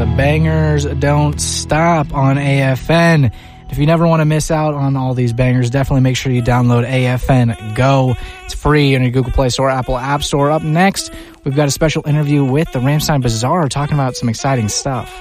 bangers don't stop on AFN. If you never want to miss out on all these bangers, definitely make sure you download AFN Go. It's free on your Google Play Store, Apple App Store. Up next, we've got a special interview with the Ramstein Bazaar talking about some exciting stuff.